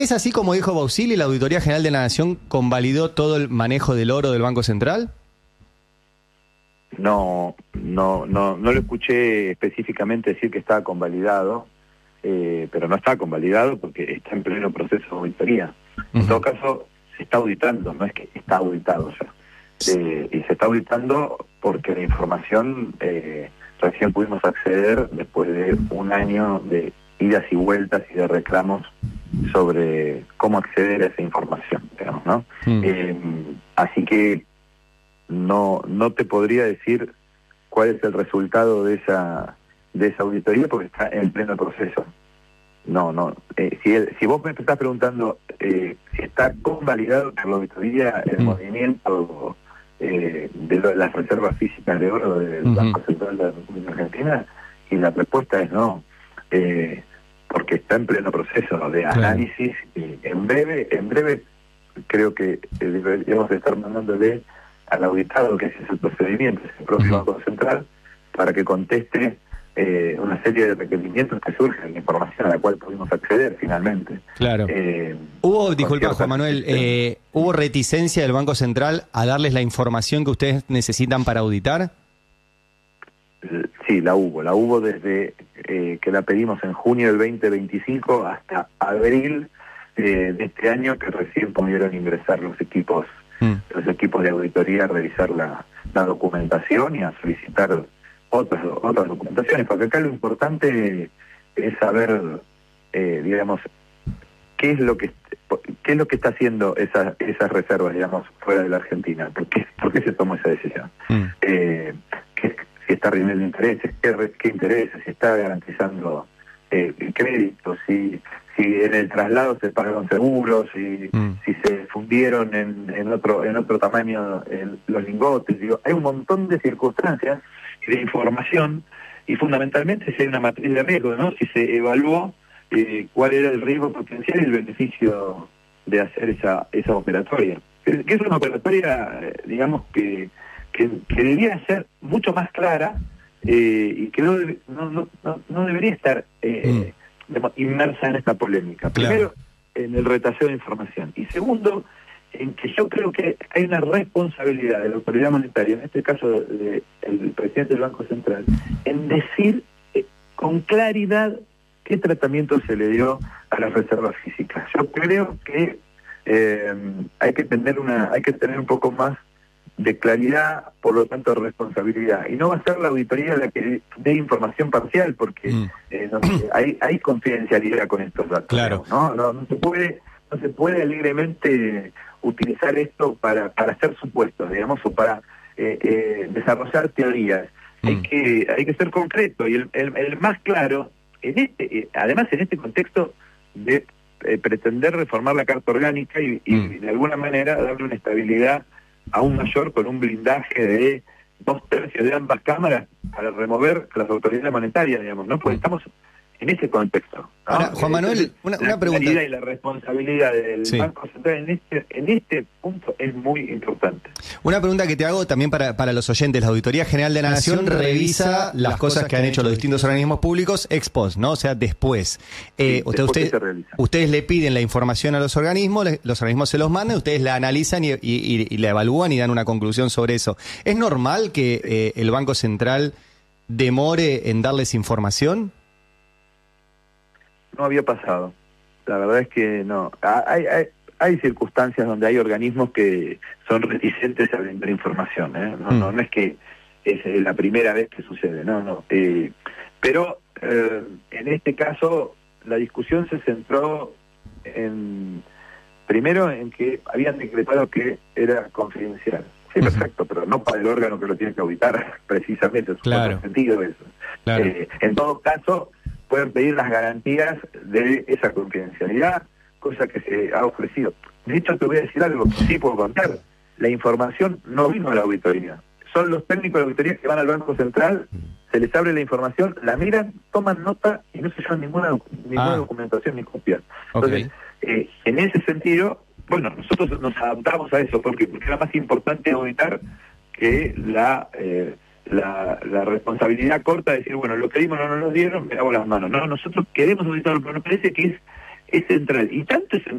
¿Es así como dijo Bausili, la Auditoría General de la Nación convalidó todo el manejo del oro del Banco Central? No lo escuché específicamente decir que estaba convalidado, pero no está convalidado porque está en pleno proceso de auditoría. En todo caso, se está auditando, no es que está auditado ya. Y se está auditando porque la información recién pudimos acceder después de un año de idas y vueltas y de reclamos sobre cómo acceder a esa información, digamos, ¿no? Así que no te podría decir cuál es el resultado de esa auditoría porque está en pleno proceso. Si vos me estás preguntando si está convalidado por la auditoría el movimiento de las reservas físicas de oro del Banco Central de la República Argentina, y la respuesta es no, porque está en pleno proceso de análisis y en breve creo que deberíamos estar mandándole al auditado, que ese es el procedimiento, es el propio Banco Central, para que conteste una serie de requerimientos que surgen, información a la cual pudimos acceder finalmente. Claro. Disculpa, Juan Manuel, ¿hubo reticencia del Banco Central a darles la información que ustedes necesitan para auditar? Sí, la hubo desde que la pedimos en junio del 2025 hasta abril de este año, que recién pudieron ingresar los equipos de auditoría a revisar la documentación y a solicitar otras documentaciones, porque acá lo importante es saber, digamos, qué es lo que está haciendo esas reservas, digamos, fuera de la Argentina. ¿Por qué se tomó esa decisión? Si está rindiendo intereses, qué intereses, si está garantizando créditos, si en el traslado se pagaron seguros, si se fundieron en otro tamaño los lingotes. Digo, hay un montón de circunstancias y de información, y fundamentalmente si hay una matriz de riesgo, ¿no? Si se evaluó cuál era el riesgo potencial y el beneficio de hacer esa operatoria. Que es una operatoria, digamos, que debería ser mucho más clara y que no debería estar inmersa en esta polémica. Claro. Primero, en el retaseo de información. Y segundo, en que yo creo que hay una responsabilidad de la autoridad monetaria, en este caso del presidente del Banco Central, en decir con claridad qué tratamiento se le dio a las reservas físicas. Yo creo que hay que tener un poco más de claridad, por lo tanto responsabilidad, y no va a ser la auditoría la que dé información parcial, porque hay confidencialidad con estos datos. Claro. No se puede alegremente utilizar esto para hacer supuestos, digamos, o para desarrollar teorías. Hay que ser concreto, y el más claro además en este contexto de pretender reformar la Carta Orgánica y de alguna manera darle una estabilidad aún mayor, con un blindaje de 2/3 de ambas cámaras para remover las autoridades monetarias, digamos, ¿no? Pues estamos en ese contexto, ¿no? Ahora, Juan Manuel, una pregunta. La claridad y la responsabilidad del Banco Central en este punto es muy importante. Una pregunta que te hago también para los oyentes. La Auditoría General de la Nación revisa las cosas que han hecho los distintos organismos públicos ex post, ¿no? O sea, después. Ustedes le piden la información a los organismos se los mandan, ustedes la analizan y la evalúan y dan una conclusión sobre eso. ¿Es normal que el Banco Central demore en darles información? No había pasado. La verdad es que no. Hay circunstancias donde hay organismos que son reticentes a brindar información, ¿eh? No es que es la primera vez que sucede, no. Pero en este caso la discusión se centró primero en que habían decretado que era confidencial. Sí, perfecto, pero no para el órgano que lo tiene que auditar, precisamente. Claro. Es sentido eso. Claro. En todo caso, pueden pedir las garantías de esa confidencialidad, cosa que se ha ofrecido. De hecho, te voy a decir algo que sí puedo contar. La información no vino a la auditoría. Son los técnicos de la auditoría que van al Banco Central, se les abre la información, la miran, toman nota y no se llevan ninguna documentación ni copia. Entonces, en ese sentido, bueno, nosotros nos adaptamos a eso, porque era más importante auditar que la responsabilidad corta de decir, bueno, lo que dimos no nos dieron, me lavo las manos. No, nosotros queremos auditarlo, pero nos parece que es central, y tanto es central